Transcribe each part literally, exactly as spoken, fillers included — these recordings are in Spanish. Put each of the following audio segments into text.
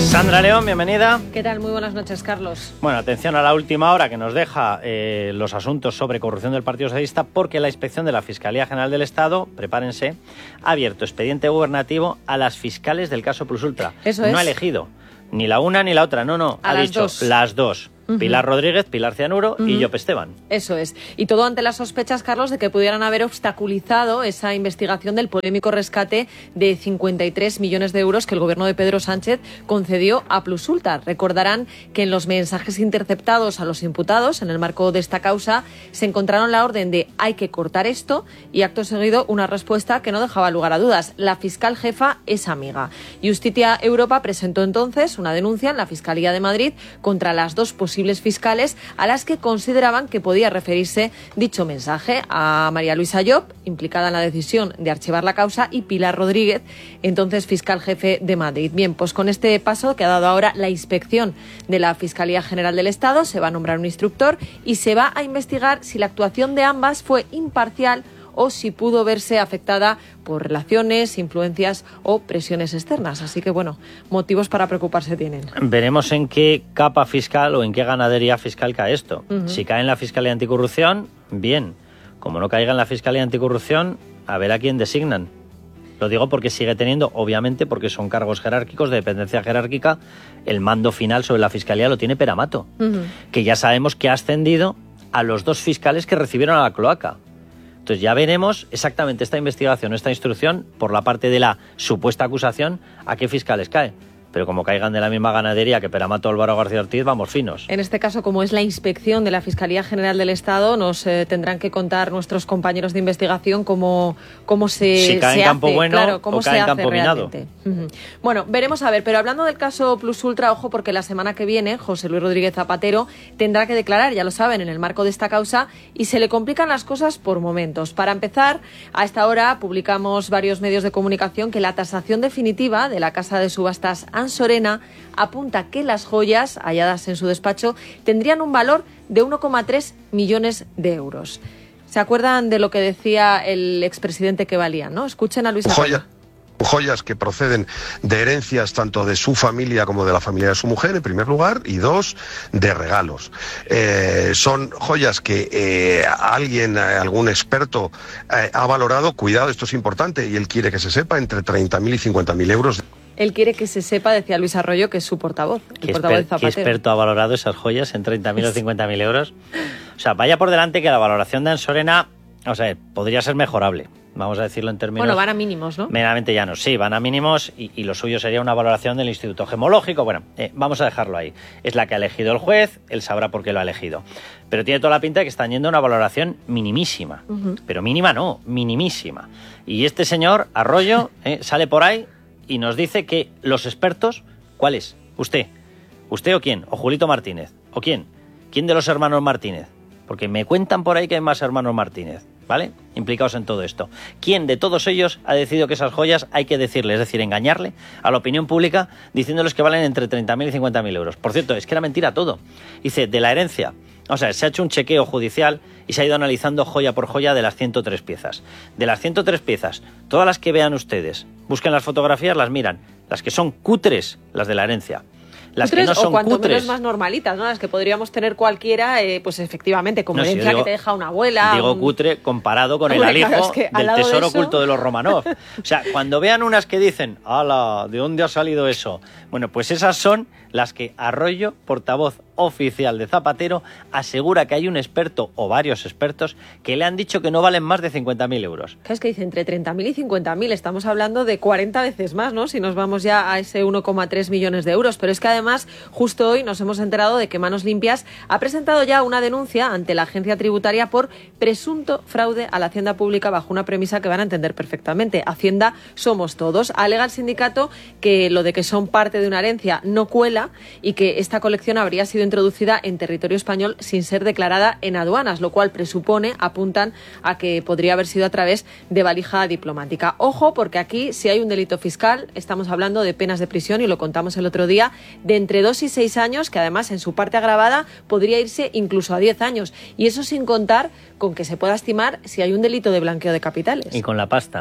Sandra León, bienvenida. ¿Qué tal? Muy buenas noches, Carlos. Bueno, atención a la última hora que nos deja eh, los asuntos sobre corrupción del Partido Socialista, porque la inspección de la Fiscalía General del Estado, prepárense, ha abierto expediente gubernativo a las fiscales del caso Plus Ultra. Eso es. No ha elegido ni la una ni la otra, no, no, a ha las dicho dos. las dos. Uh-huh. Pilar Rodríguez, Pilar Cianuro uh-huh. y Jope Esteban. Eso es. Y todo ante las sospechas, Carlos, de que pudieran haber obstaculizado esa investigación del polémico rescate de cincuenta y tres millones de euros que el gobierno de Pedro Sánchez concedió a Plus Ultra. Recordarán que en los mensajes interceptados a los imputados en el marco de esta causa se encontraron la orden de hay que cortar esto y acto seguido una respuesta que no dejaba lugar a dudas. La fiscal jefa es amiga. Justicia Europa presentó entonces una denuncia en la Fiscalía de Madrid contra las dos posibles fiscales a las que consideraban que podía referirse dicho mensaje, a María Luisa Llop, implicada en la decisión de archivar la causa, y Pilar Rodríguez, entonces fiscal jefe de Madrid. Bien, pues con este paso que ha dado ahora la inspección de la Fiscalía General del Estado, se va a nombrar un instructor y se va a investigar si la actuación de ambas fue imparcial o si pudo verse afectada por relaciones, influencias o presiones externas. Así que, bueno, motivos para preocuparse tienen. Veremos en qué capa fiscal o en qué ganadería fiscal cae esto. Uh-huh. Si cae en la Fiscalía Anticorrupción, bien. Como no caiga en la Fiscalía Anticorrupción, a ver a quién designan. Lo digo porque sigue teniendo, obviamente, porque son cargos jerárquicos, de dependencia jerárquica, el mando final sobre la Fiscalía lo tiene Peramato, uh-huh. que ya sabemos que ha ascendido a los dos fiscales que recibieron a la cloaca. Entonces ya veremos exactamente esta investigación, esta instrucción, por la parte de la supuesta acusación, a qué fiscales cae. Pero como caigan de la misma ganadería que Peramato Álvaro García Ortiz, vamos finos. En este caso, como es la inspección de la Fiscalía General del Estado, nos eh, tendrán que contar nuestros compañeros de investigación cómo, cómo se, si cae se en campo hace, bueno claro, cómo o cae se en hace campo minado. Uh-huh. Bueno, veremos a ver, pero hablando del caso Plus Ultra, ojo, porque la semana que viene José Luis Rodríguez Zapatero tendrá que declarar, ya lo saben, en el marco de esta causa, y se le complican las cosas por momentos. Para empezar, a esta hora publicamos varios medios de comunicación que la tasación definitiva de la casa de subastas Ansorena apunta que las joyas halladas en su despacho tendrían un valor de uno coma tres millones de euros. ¿Se acuerdan de lo que decía el expresidente que valían, no? Escuchen a Luis Arroyo. Joyas que proceden de herencias tanto de su familia como de la familia de su mujer, en primer lugar, y dos, de regalos. Eh, son joyas que eh, alguien, algún experto eh, ha valorado, cuidado, esto es importante, y él quiere que se sepa, entre treinta mil y cincuenta mil euros. Él quiere que se sepa, decía Luis Arroyo, que es su portavoz, el ¿Qué, portavoz exper- de Zapatero. ¿Qué experto ha valorado esas joyas en treinta mil o cincuenta mil euros? O sea, vaya por delante que la valoración de Ansorena, o sea, podría ser mejorable. Vamos a decirlo en términos... Bueno, van a mínimos, ¿no? Meramente llanos, sí, van a mínimos y, y lo suyo sería una valoración del Instituto Gemológico. Bueno, eh, vamos a dejarlo ahí. Es la que ha elegido el juez, él sabrá por qué lo ha elegido. Pero tiene toda la pinta de que están yendo a una valoración minimísima. Uh-huh. Pero mínima no, minimísima. Y este señor, Arroyo, eh, sale por ahí y nos dice que los expertos... ¿Cuál es? ¿Usted? ¿Usted o quién? ¿O Julito Martínez? ¿O quién? ¿Quién de los hermanos Martínez? Porque me cuentan por ahí que hay más hermanos Martínez, ¿vale? Implicados en todo esto. ¿Quién de todos ellos ha decidido que esas joyas hay que decirle, es decir, engañarle a la opinión pública diciéndoles que valen entre treinta mil y cincuenta mil euros? Por cierto, es que era mentira todo. Dice, de la herencia. O sea, se ha hecho un chequeo judicial y se ha ido analizando joya por joya de las ciento tres piezas. De las ciento tres piezas, todas las que vean ustedes, busquen las fotografías, las miran. Las que son cutres, las de la herencia. Las que no son o cuanto cutres, menos más normalitas, ¿no? Las que podríamos tener cualquiera, eh, pues efectivamente, como no, herencia si digo, que te deja una abuela. Digo un... cutre comparado con Hombre, el alijo claro, es que del tesoro de eso... oculto de los Romanov. O sea, cuando vean unas que dicen, ¡hala! ¿De dónde ha salido eso? Bueno, pues esas son las que Arroyo, portavoz oficial de Zapatero, asegura que hay un experto o varios expertos que le han dicho que no valen más de cincuenta mil euros. ¿Qué es que dice? Entre treinta mil y cincuenta mil, estamos hablando de cuarenta veces más, ¿no? Si nos vamos ya a ese uno coma tres millones de euros. Pero es que además, justo hoy nos hemos enterado de que Manos Limpias ha presentado ya una denuncia ante la agencia tributaria por presunto fraude a la Hacienda Pública bajo una premisa que van a entender perfectamente. Hacienda somos todos. Alega el sindicato que lo de que son parte de una herencia no cuela y que esta colección habría sido introducida en territorio español sin ser declarada en aduanas, lo cual presupone, apuntan a que podría haber sido a través de valija diplomática. Ojo, porque aquí si hay un delito fiscal, estamos hablando de penas de prisión, y lo contamos el otro día, de entre dos y seis años, que además en su parte agravada podría irse incluso a diez años. Y eso sin contar con que se pueda estimar si hay un delito de blanqueo de capitales. Y con la pasta.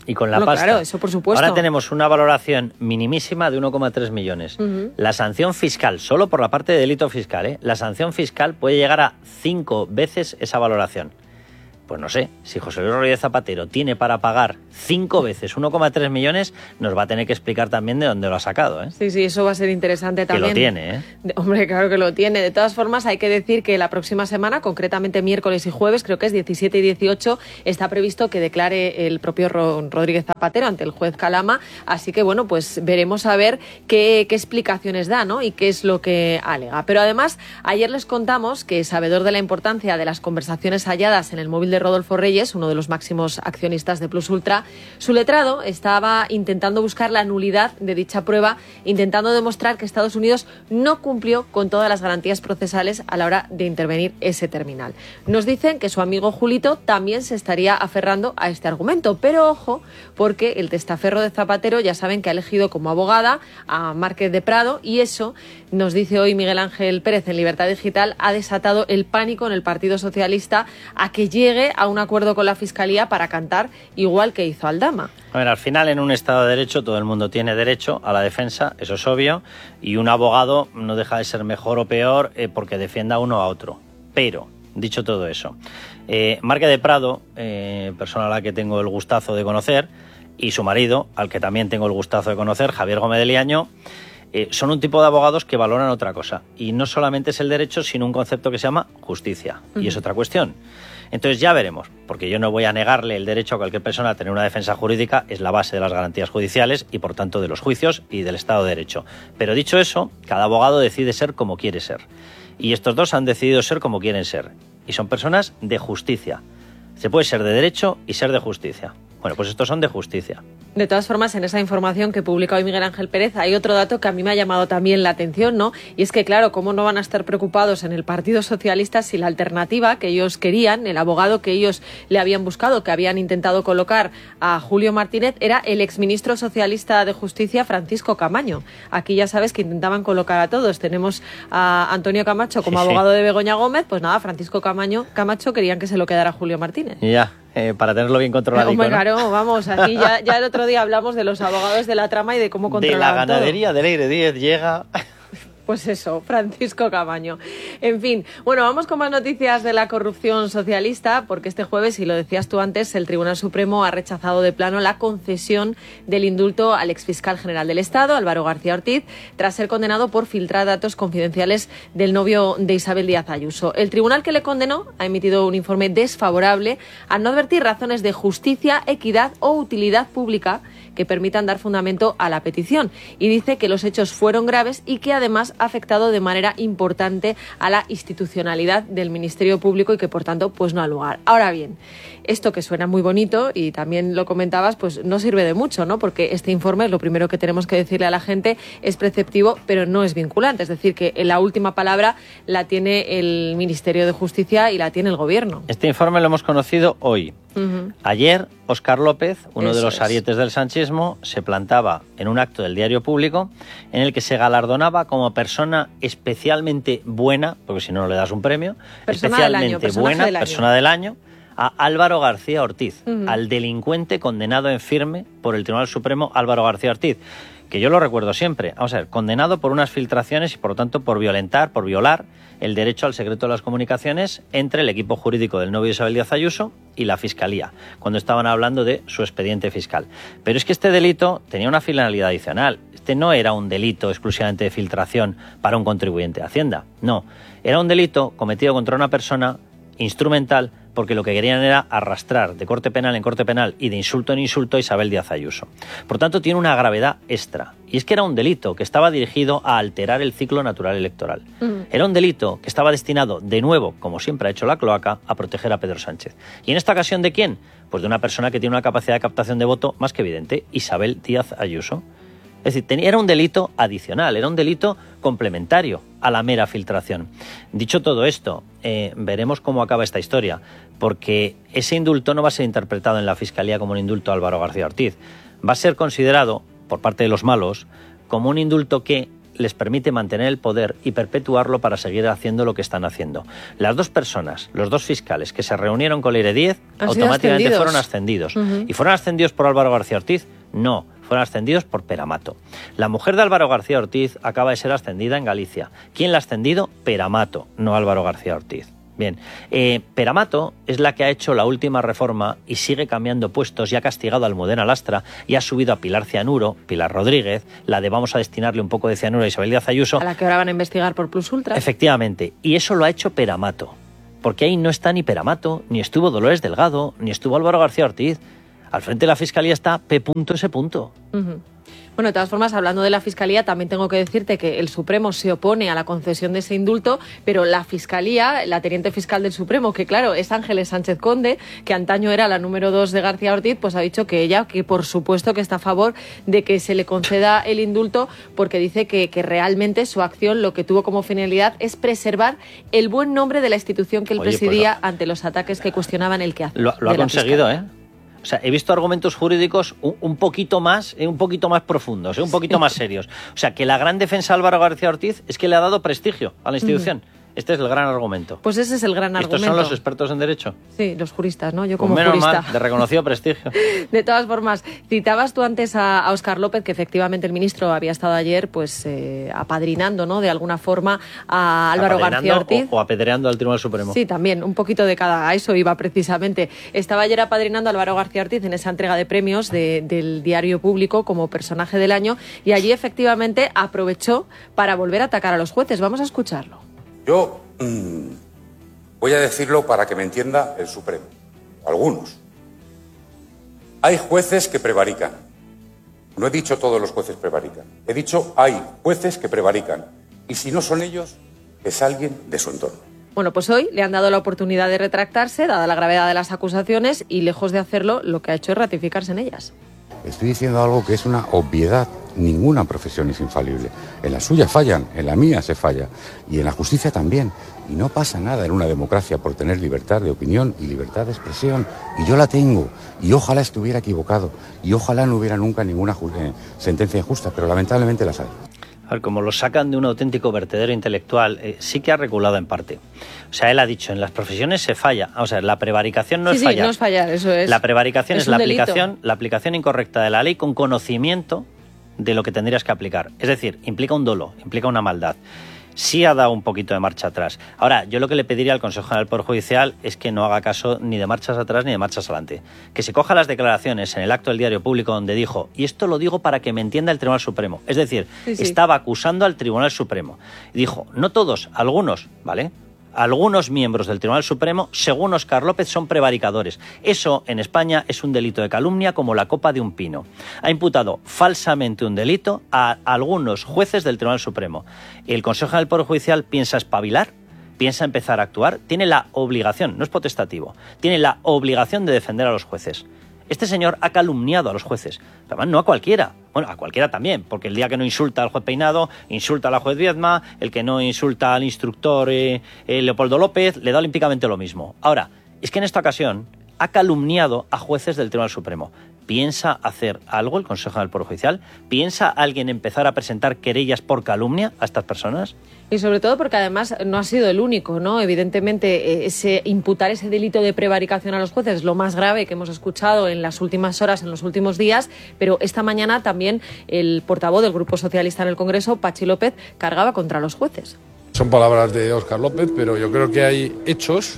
y con la bueno, pasta. Claro, eso por supuesto. Ahora tenemos una valoración minimísima de uno coma tres millones. Uh-huh. La sanción fiscal, solo por la parte de delito fiscal, ¿eh? La sanción fiscal puede llegar a cinco veces esa valoración. Pues no sé, si José Luis Rodríguez Zapatero tiene para pagar cinco veces uno coma tres millones, nos va a tener que explicar también de dónde lo ha sacado, ¿eh? Sí, sí, eso va a ser interesante también. Que lo tiene, ¿eh? De, hombre, claro que lo tiene. De todas formas, hay que decir que la próxima semana, concretamente miércoles y jueves, creo que es diecisiete y dieciocho, está previsto que declare el propio Rodríguez Zapatero ante el juez Calama. Así que, bueno, pues veremos a ver qué, qué explicaciones da, ¿no? Y qué es lo que alega. Pero además, ayer les contamos que, sabedor de la importancia de las conversaciones halladas en el móvil de Rodolfo Reyes, uno de los máximos accionistas de Plus Ultra, su letrado estaba intentando buscar la nulidad de dicha prueba, intentando demostrar que Estados Unidos no cumplió con todas las garantías procesales a la hora de intervenir ese terminal. Nos dicen que su amigo Julito también se estaría aferrando a este argumento, pero ojo, porque el testaferro de Zapatero ya saben que ha elegido como abogada a Márquez de Prado, y eso, nos dice hoy Miguel Ángel Pérez en Libertad Digital, ha desatado el pánico en el Partido Socialista a que llegue a un acuerdo con la Fiscalía para cantar igual que hizo Aldama. A ver, al final en un Estado de Derecho todo el mundo tiene derecho a la defensa, eso es obvio, y un abogado no deja de ser mejor o peor eh, porque defienda a uno a otro. Pero, dicho todo eso, eh, Márquez de Prado, eh, persona a la que tengo el gustazo de conocer, y su marido, al que también tengo el gustazo de conocer, Javier Gómez de Liaño, eh, son un tipo de abogados que valoran otra cosa. Y no solamente es el derecho, sino un concepto que se llama justicia. Uh-huh. Y es otra cuestión. Entonces ya veremos, porque yo no voy a negarle el derecho a cualquier persona a tener una defensa jurídica, es la base de las garantías judiciales y por tanto de los juicios y del Estado de Derecho. Pero dicho eso, cada abogado decide ser como quiere ser. Y estos dos han decidido ser como quieren ser. Y son personas de justicia. Se puede ser de derecho y ser de justicia. Bueno, pues estos son de justicia. De todas formas, en esa información que publica hoy Miguel Ángel Pérez hay otro dato que a mí me ha llamado también la atención, ¿no? Y es que, claro, ¿cómo no van a estar preocupados en el Partido Socialista si la alternativa que ellos querían, el abogado que ellos le habían buscado, que habían intentado colocar a Julio Martínez, era el exministro socialista de Justicia, Francisco Camaño? Aquí ya sabes que intentaban colocar a todos. Tenemos a Antonio Camacho como sí, abogado sí. de Begoña Gómez, pues nada, Francisco Camaño, Camacho querían que se lo quedara Julio Martínez. Ya. Eh, para tenerlo bien controlado. Hombre, claro, vamos, aquí ya, ya el otro día hablamos de los abogados de la trama y de cómo controlaban todo. De la ganadería todo. del Leire diez llega... Pues eso, Francisco Camaño. En fin, bueno, vamos con más noticias de la corrupción socialista, porque este jueves, y lo decías tú antes, el Tribunal Supremo ha rechazado de plano la concesión del indulto al exfiscal general del Estado, Álvaro García Ortiz, tras ser condenado por filtrar datos confidenciales del novio de Isabel Díaz Ayuso. El tribunal que le condenó ha emitido un informe desfavorable al no advertir razones de justicia, equidad o utilidad pública que permitan dar fundamento a la petición, y dice que los hechos fueron graves y que además ha afectado de manera importante a la institucionalidad del Ministerio Público y que por tanto pues no ha lugar. Ahora bien, esto que suena muy bonito y también lo comentabas, pues no sirve de mucho, ¿no? Porque este informe, lo primero que tenemos que decirle a la gente, es preceptivo pero no es vinculante, es decir que la última palabra la tiene el Ministerio de Justicia y la tiene el Gobierno. Este informe lo hemos conocido hoy. Uh-huh. Ayer, Óscar López, uno Eso de los arietes es. del sanchismo, se plantaba en un acto del Diario Público en el que se galardonaba como persona especialmente buena, porque si no, no le das un premio, persona especialmente del año, buena, del persona del año, a Álvaro García Ortiz, uh-huh. al delincuente condenado en firme por el Tribunal Supremo Álvaro García Ortiz, que yo lo recuerdo siempre, vamos a ver, condenado por unas filtraciones y por lo tanto por violentar, por violar el derecho al secreto de las comunicaciones entre el equipo jurídico del novio de Isabel Díaz Ayuso y la Fiscalía, cuando estaban hablando de su expediente fiscal. Pero es que este delito tenía una finalidad adicional. Este no era un delito exclusivamente de filtración para un contribuyente de Hacienda, no. Era un delito cometido contra una persona instrumental porque lo que querían era arrastrar de corte penal en corte penal y de insulto en insulto a Isabel Díaz Ayuso. Por tanto, tiene una gravedad extra. Y es que era un delito que estaba dirigido a alterar el ciclo natural electoral. Uh-huh. Era un delito que estaba destinado, de nuevo, como siempre ha hecho la cloaca, a proteger a Pedro Sánchez. ¿Y en esta ocasión de quién? Pues de una persona que tiene una capacidad de captación de voto más que evidente, Isabel Díaz Ayuso. Es decir, tenía, era un delito adicional, era un delito complementario a la mera filtración. Dicho todo esto, eh, veremos cómo acaba esta historia, porque ese indulto no va a ser interpretado en la Fiscalía como un indulto a Álvaro García Ortiz. Va a ser considerado, por parte de los malos, como un indulto que les permite mantener el poder y perpetuarlo para seguir haciendo lo que están haciendo. Las dos personas, los dos fiscales que se reunieron con Leire Díez, automáticamente fueron ascendidos. Uh-huh. ¿Y fueron ascendidos por Álvaro García Ortiz? No, fueron ascendidos por Peramato. La mujer de Álvaro García Ortiz acaba de ser ascendida en Galicia. ¿Quién la ha ascendido? Peramato, no Álvaro García Ortiz. Bien, eh, Peramato es la que ha hecho la última reforma y sigue cambiando puestos y ha castigado a Almudena Lastra y ha subido a Pilar Cianuro, Pilar Rodríguez, la de vamos a destinarle un poco de cianuro a Isabel Díaz Ayuso. A la que ahora van a investigar por Plus Ultra. Efectivamente, y eso lo ha hecho Peramato, porque ahí no está ni Peramato, ni estuvo Dolores Delgado, ni estuvo Álvaro García Ortiz. Al frente de la Fiscalía está P S. Uh-huh. Bueno, de todas formas, hablando de la Fiscalía, también tengo que decirte que el Supremo se opone a la concesión de ese indulto, pero la Fiscalía, la teniente fiscal del Supremo, que claro, es Ángeles Sánchez Conde, que antaño era la número dos de García Ortiz, pues ha dicho que ella, que por supuesto que está a favor de que se le conceda el indulto, porque dice que, que realmente su acción lo que tuvo como finalidad es preservar el buen nombre de la institución que él Oye, presidía pues, ante los ataques que cuestionaban el quehacer. Lo, lo ha conseguido, ¿eh? O sea, he visto argumentos jurídicos un, un poquito más, eh, un poquito más profundos, eh, un poquito más serios. O sea, que la gran defensa de Álvaro García Ortiz es que le ha dado prestigio a la institución. Uh-huh. Este es el gran argumento. Pues ese es el gran ¿Estos argumento. ¿Estos son los expertos en derecho? Sí, los juristas, ¿no? Yo como pues menos jurista. Mal, de reconocido prestigio. De todas formas, citabas tú antes a, a Óscar López, que efectivamente el ministro había estado ayer pues eh, apadrinando, ¿no?, de alguna forma a Álvaro García Ortiz. O, o apedreando al Tribunal Supremo. Sí, también, un poquito de cada. A eso iba precisamente. Estaba ayer apadrinando a Álvaro García Ortiz en esa entrega de premios de, del Diario Público como personaje del año y allí efectivamente aprovechó para volver a atacar a los jueces. Vamos a escucharlo. Yo mmm, voy a decirlo para que me entienda el Supremo, algunos. Hay jueces que prevarican. No he dicho todos los jueces prevarican. He dicho hay jueces que prevarican. Y si no son ellos, es alguien de su entorno. Bueno, pues hoy le han dado la oportunidad de retractarse, dada la gravedad de las acusaciones, y lejos de hacerlo, lo que ha hecho es ratificarse en ellas. Estoy diciendo algo que es una obviedad. Ninguna profesión es infalible. En la suya fallan, en la mía se falla. Y en la justicia también. Y no pasa nada en una democracia por tener libertad de opinión y libertad de expresión. Y yo la tengo. Y ojalá estuviera equivocado. Y ojalá no hubiera nunca ninguna eh, sentencia injusta. Pero lamentablemente las hay. A ver, como lo sacan de un auténtico vertedero intelectual, eh, sí que ha reculado en parte. O sea, él ha dicho, en las profesiones se falla. O sea, la prevaricación no sí, es sí, fallar. no es fallar, eso es. La prevaricación es, es la delito. aplicación, la aplicación incorrecta de la ley con conocimiento de lo que tendrías que aplicar. Es decir, implica un dolo, implica una maldad. Sí ha dado un poquito de marcha atrás. Ahora, yo lo que le pediría al Consejo General del Poder Judicial es que no haga caso ni de marchas atrás ni de marchas adelante. Que se coja las declaraciones en el acto del Diario Público donde dijo, y esto lo digo para que me entienda el Tribunal Supremo. Es decir, sí, sí. estaba acusando al Tribunal Supremo. Y dijo, no todos, algunos, ¿vale? Algunos miembros del Tribunal Supremo, según Óscar López, son prevaricadores. Eso, en España, es un delito de calumnia como la copa de un pino. Ha imputado falsamente un delito a algunos jueces del Tribunal Supremo. El Consejo General del Poder Judicial piensa espabilar, piensa empezar a actuar, tiene la obligación, no es potestativo, tiene la obligación de defender a los jueces. Este señor ha calumniado a los jueces, pero además no a cualquiera, bueno, a cualquiera también, porque el día que no insulta al juez Peinado, insulta a la juez Viedma, el que no insulta al instructor eh, eh, Leopoldo López, le da olímpicamente lo mismo. Ahora, es que en esta ocasión ha calumniado a jueces del Tribunal Supremo. ¿Piensa hacer algo el Consejo General del Poder Judicial? ¿Piensa alguien empezar a presentar querellas por calumnia a estas personas? Y sobre todo porque además no ha sido el único, ¿no? Evidentemente, ese imputar ese delito de prevaricación a los jueces es lo más grave que hemos escuchado en las últimas horas, en los últimos días, pero esta mañana también el portavoz del Grupo Socialista en el Congreso, Pachi López, cargaba contra los jueces. Son palabras de Óscar López, pero yo creo que hay hechos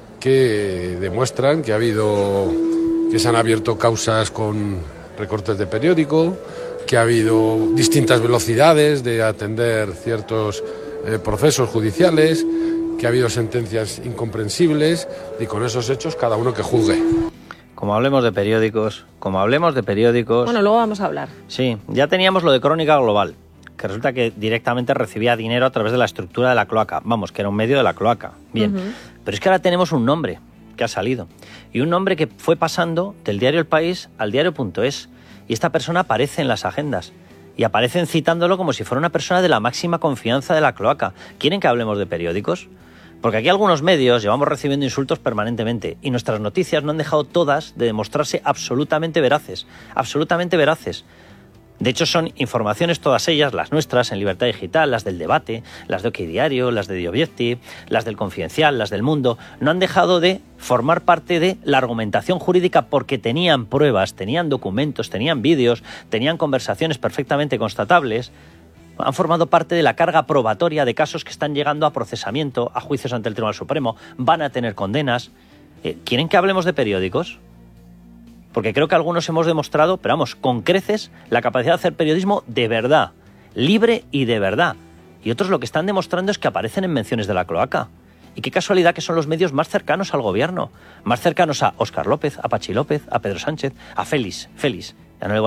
que demuestran que ha habido... que se han abierto causas con recortes de periódico, que ha habido distintas velocidades de atender ciertos eh, procesos judiciales, que ha habido sentencias incomprensibles y con esos hechos cada uno que juzgue. Como hablemos de periódicos, como hablemos de periódicos... Bueno, luego vamos a hablar. Sí, ya teníamos lo de Crónica Global, que resulta que directamente recibía dinero a través de la estructura de la cloaca. Vamos, que era un medio de la cloaca. Bien, uh-huh. Pero es que ahora tenemos un nombre que ha salido. Y un nombre que fue pasando del diario El País al diario punto es. Y esta persona aparece en las agendas. Y aparecen citándolo como si fuera una persona de la máxima confianza de la cloaca. ¿Quieren que hablemos de periódicos? Porque aquí algunos medios llevamos recibiendo insultos permanentemente. Y nuestras noticias no han dejado todas de demostrarse absolutamente veraces. Absolutamente veraces. De hecho, son informaciones todas ellas, las nuestras, en Libertad Digital, las del Debate, las de OK Diario, las de The Objective, las del Confidencial, las del Mundo, no han dejado de formar parte de la argumentación jurídica porque tenían pruebas, tenían documentos, tenían vídeos, tenían conversaciones perfectamente constatables. Han formado parte de la carga probatoria de casos que están llegando a procesamiento, a juicios ante el Tribunal Supremo, van a tener condenas. Eh, ¿Quieren que hablemos de periódicos? Porque creo que algunos hemos demostrado, pero vamos, con creces, la capacidad de hacer periodismo de verdad, libre y de verdad. Y otros lo que están demostrando es que aparecen en menciones de la cloaca. Y qué casualidad que son los medios más cercanos al gobierno, más cercanos a Óscar López, a Pachi López, a Pedro Sánchez, a Félix, Félix. Ya no le voy a